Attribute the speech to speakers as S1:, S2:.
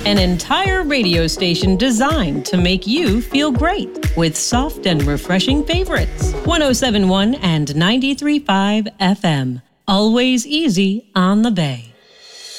S1: An entire radio station designed to make you feel great with soft and refreshing favorites. 107.1 and 93.5 FM. Always easy on the Bay.